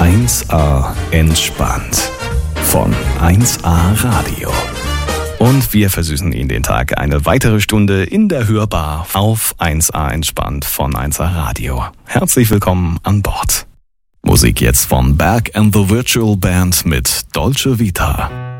1A entspannt von 1A Radio. Und wir versüßen Ihnen den Tag eine weitere Stunde in der Hörbar auf 1A entspannt von 1A Radio. Herzlich willkommen an Bord. Musik jetzt von Berg and the Virtual Band mit Dolce Vita.